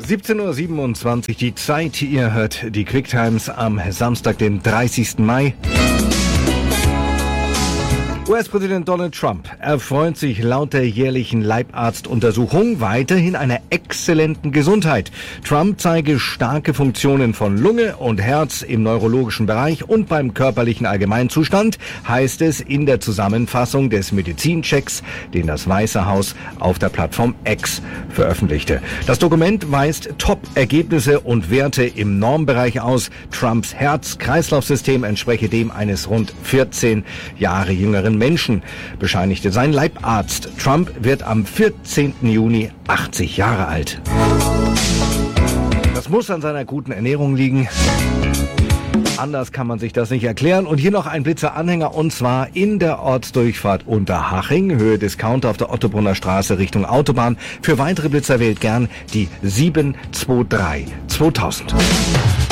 17:27 Uhr, die Zeit. Ihr hört die Quicktimes am Samstag, den 30. Mai. US-Präsident Donald Trump erfreut sich laut der jährlichen Leibarztuntersuchung weiterhin einer exzellenten Gesundheit. Trump zeige starke Funktionen von Lunge und Herz im neurologischen Bereich und beim körperlichen Allgemeinzustand, heißt es in der Zusammenfassung des Medizinchecks, den das Weiße Haus auf der Plattform X veröffentlichte. Das Dokument weist Top-Ergebnisse und Werte im Normbereich aus. Trumps Herz-Kreislauf-System entspreche dem eines rund 14 Jahre jüngeren Menschen, bescheinigte sein Leibarzt. Trump wird am 14. Juni 80 Jahre alt. Das muss an seiner guten Ernährung liegen. Anders kann man sich das nicht erklären. Und hier noch ein Blitzer-Anhänger, und zwar in der Ortsdurchfahrt Unterhaching, Höhe Discounter auf der Ottobrunner Straße Richtung Autobahn. Für weitere Blitzer wählt gern die 723 2000.